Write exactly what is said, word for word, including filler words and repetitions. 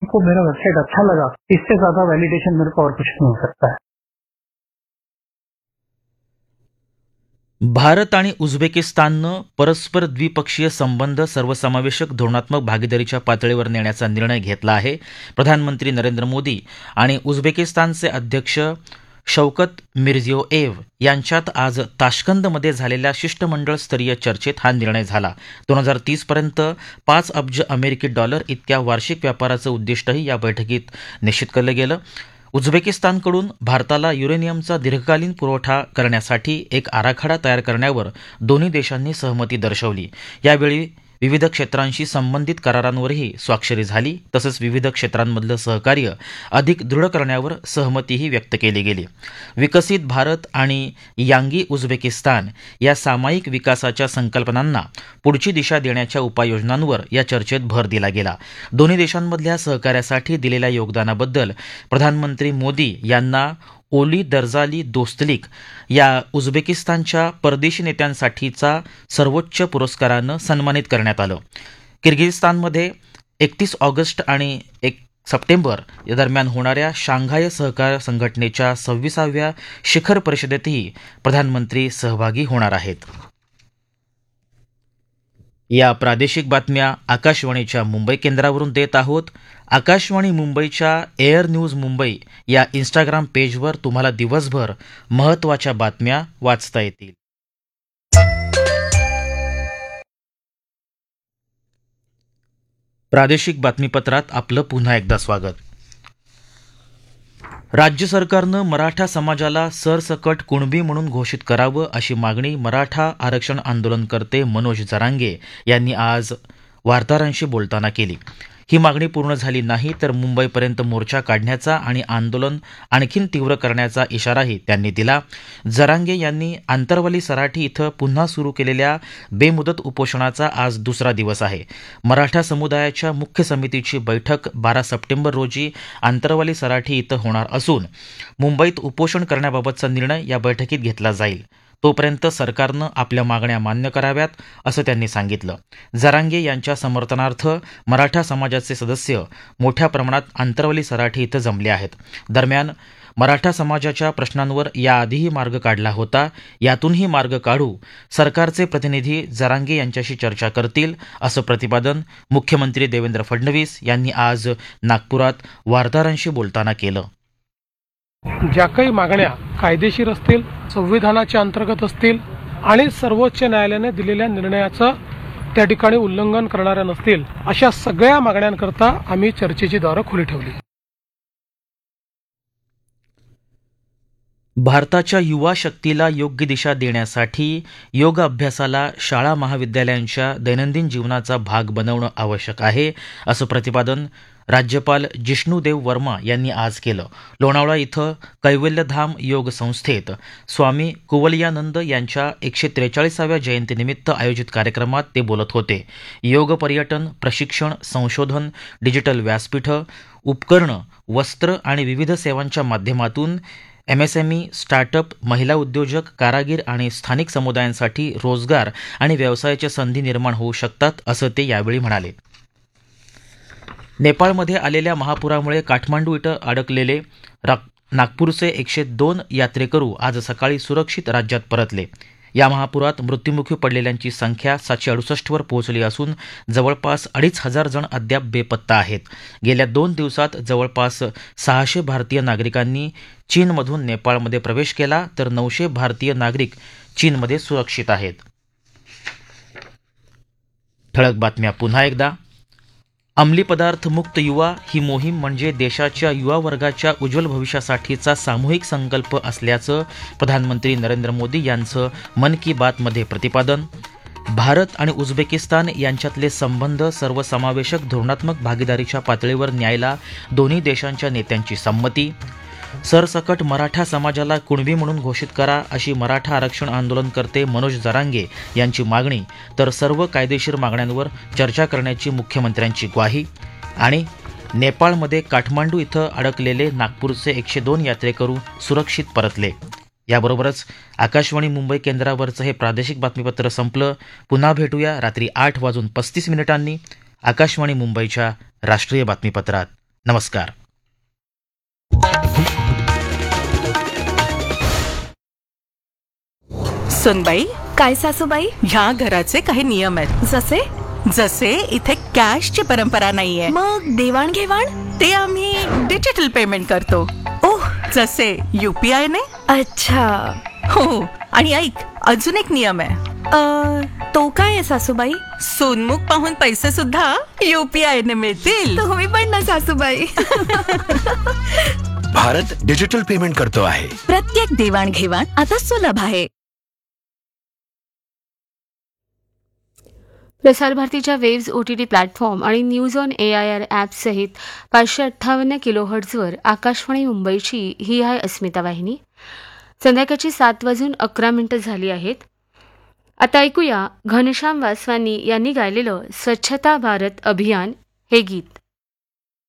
को मेरा वेबसाइट अच्छा लगा, इससे ज्यादा वैलिडेशन मेरे को और कुछ नहीं हो सकता है। भारत आणि उझबेकिस्ताननं परस्पर द्विपक्षीय संबंध सर्वसमावेशक धोरणात्मक भागीदारीच्या पातळीवर नेण्याचा निर्णय घेतला आहे. प्रधानमंत्री नरेंद्र मोदी आणि उझबेकिस्तानचे अध्यक्ष शौकत मिर्झियोयेव यांच्यात आज ताश्कंदमध्ये झालेल्या शिष्टमंडळ स्तरीय चर्चेत हा निर्णय झाला. दोन हजार तीस पर्यंत पाच अब्ज अमेरिकी डॉलर इतक्या वार्षिक व्यापाराचं उद्दिष्टही या बैठकीत निश्चित केलं गेलं. उझबेकिस्तानकडून भारताला युरेनियमचा दीर्घकालीन पुरवठा करण्यासाठी एक आराखडा तयार करण्यावर दोन्ही देशांनी सहमती दर्शवली. यावेळी विविध क्षेत्रांशी संबंधित करारांवरही स्वाक्षरी झाली. तसंच विविध क्षेत्रांमधलं सहकार्य अधिक दृढ करण्यावर सहमतीही व्यक्त केली गेली. विकसित भारत आणि यांगी उझबेकिस्तान या सामायिक विकासाच्या संकल्पनांना पुढची दिशा देण्याच्या उपाययोजनांवर या चर्चेत भर दिला गेला. दोन्ही देशांमधल्या सहकार्यासाठी दिलेल्या योगदानाबद्दल प्रधानमंत्री मोदी यांना ओली दर्जाली दोस्तलिक या उझबेकिस्तानच्या परदेशी नेत्यांसाठीचा सर्वोच्च पुरस्कारानं सन्मानित करण्यात आलं. किर्गिझस्तानमध्ये एकतीस ऑगस्ट आणि एक सप्टेंबर या दरम्यान होणाऱ्या शांघाय सहकार संघटनेच्या सव्वीसाव्या शिखर परिषदेतही प्रधानमंत्री सहभागी होणार आहेत. या प्रादेशिक बातम्या आकाशवाणीच्या मुंबई केंद्रावरून देत आहोत. आकाशवाणी मुंबईच्या एअर न्यूज मुंबई या इंस्टाग्राम पेजवर तुम्हाला दिवसभर महत्त्वाच्या बातम्या वाचता येतील. प्रादेशिक बातमीपत्रात आपलं पुन्हा एकदा स्वागत. राज्य सरकारनं मराठा समाजाला सरसकट कुणबी म्हणून घोषित करावं अशी मागणी मराठा आरक्षण आंदोलनकर्ते मनोज जरांगे यांनी आज वार्ताहरांशी बोलताना केली. ही मागणी पूर्ण झाली नाही तर मुंबईपर्यंत मोर्चा काढण्याचा आणि आंदोलन आणखीन तीव्र करण्याचा इशाराही त्यांनी दिला. जरांगे यांनी आंतरवाली सराठी इथं पुन्हा सुरू केलेल्या बेमुदत उपोषणाचा आज दुसरा दिवस आहे. मराठा समुदायाच्या मुख्य समितीची बैठक बारा सप्टेंबर रोजी आंतरवाली सराठी इथं होणार असून मुंबईत उपोषण करण्याबाबतचा निर्णय या बैठकीत घेतला जाईल. तोपर्यंत सरकारनं आपल्या मागण्या मान्य कराव्यात असं त्यांनी सांगितलं. जरांगे यांच्या समर्थनार्थ मराठा समाजाचे सदस्य मोठ्या प्रमाणात आंतरवली सराठी इथं जमले आहेत. दरम्यान मराठा समाजाच्या प्रश्नांवर याआधीही मार्ग काढला होता. यातूनही मार्ग काढू सरकारचे प्रतिनिधी जरांगे यांच्याशी चर्चा करतील असं प्रतिपादन मुख्यमंत्री देवेंद्र फडणवीस यांनी आज नागपुरात वार्ताहरांशी बोलताना केलं. ज्या काही मागण्या कायदेशीर असतील, संविधानाच्या अंतर्गत असतील आणि सर्वोच्च न्यायालयाने दिलेल्या निर्णयाचं त्या ठिकाणी उल्लंघन करणाऱ्या नसतील, अशा सगळ्या मागण्यांकरता आम्ही चर्चेची दारं खुली ठेवली. भारताच्या युवा शक्तीला योग्य दिशा देण्यासाठी योग अभ्यासाला शाळा महाविद्यालयांच्या दैनंदिन जीवनाचा भाग बनवणं आवश्यक आहे असं प्रतिपादन राज्यपाल जिष्णुदेव वर्मा यांनी आज केलं. लोणावळा इथं कैवल्यधाम योग संस्थेत स्वामी कुवलयानंद यांच्या एकशे त्रेचाळीसाव्या जयंतीनिमित्त आयोजित कार्यक्रमात ते बोलत होते. योग पर्यटन, प्रशिक्षण, संशोधन, डिजिटल व्यासपीठं, उपकरणं, वस्त्र आणि विविध सेवांच्या माध्यमातून एमएसएमई, स्टार्टअप, महिला उद्योजक, कारागीर आणि स्थानिक समुदायांसाठी रोजगार आणि व्यवसायाच्या संधी निर्माण होऊ शकतात असं ते यावेळी म्हणाले. नेपाळमध्ये आलेल्या महापुरामुळे काठमांडू इथं अडकलेले नागपूरचे एकशे दोन यात्रेकरू आज सकाळी सुरक्षित राज्यात परतले. या महापुरात मृत्युमुखी पडलेल्यांची संख्या सातशे अडुसष्टवर पोहोचली असून जवळपास अडीच हजार जण अद्याप बेपत्ता आहेत. गेल्या दोन दिवसात जवळपास सहाशे भारतीय नागरिकांनी चीनमधून नेपाळमध्ये प्रवेश केला तर नऊशे भारतीय नागरिक चीनमध्ये सुरक्षित आहेत. ठळक बातम्या पुन्हा एकदा. अंमली पदार्थ मुक्त युवा ही मोहीम म्हणजे देशाच्या युवा वर्गाच्या उज्ज्वल भविष्यासाठीचा सामूहिक संकल्प असल्याचं प्रधानमंत्री नरेंद्र मोदी यांचं मन की बातमध्ये प्रतिपादन. भारत आणि उझबेकिस्तान यांच्यातले संबंध सर्वसमावेशक धोरणात्मक भागीदारीच्या पातळीवर न्यायला दोन्ही देशांच्या नेत्यांची संमती. सरसकट मराठा समाजाला कुणबी म्हणून घोषित करा अशी मराठा आरक्षण आंदोलनकर्ते मनोज जरांगे यांची मागणी तर सर्व कायदेशीर मागण्यांवर चर्चा करण्याची मुख्यमंत्र्यांची ग्वाही. आणि नेपाळमध्ये काठमांडू इथं अडकलेले नागपूरचे एकशे दोन यात्रेकरू सुरक्षित परतले. याबरोबरच आकाशवाणी मुंबई केंद्रावरचं हे प्रादेशिक बातमीपत्र संपलं. पुन्हा भेटूया रात्री आठ वाजून पस्तीस मिनिटांनी आकाशवाणी मुंबईच्या राष्ट्रीय बातमीपत्रात. नमस्कार. सुनबाई, काय सासूबाई? ह्या घराचे काही नियम आहेत. जसे? जसे इथे कॅशची परंपरा नाहीये, मग देवाणघेवाण? ते आम्ही डिजिटल पेमेंट करतो. ओह, जसे युपीआय ने. अच्छा. हो, आणि ऐक, अजून एक नियम आहे. अ, तो काय आहे सासूबाई? सोनमुख पाहून पैसे सुद्धा युपीआय ने मिळतील. तुम्ही पण ना सासूबाई. भारत डिजिटल पेमेंट करतो आहे. प्रत्येक देवाणघेवाण आता सुलभ आहे. प्रसारभारतीच्या waves O T T platform आणि news on A I R ॲपसहित पाचशे अठ्ठावन्न किलोहर्ट्झवर आकाशवाणी मुंबईची ही आहे अस्मिता वाहिनी. संध्याकाळची सात वाजून अकरा मिनिटं झाली आहेत. आता ऐकूया घनश्याम वासवानी यांनी गायलेलं स्वच्छता भारत अभियान हे गीत.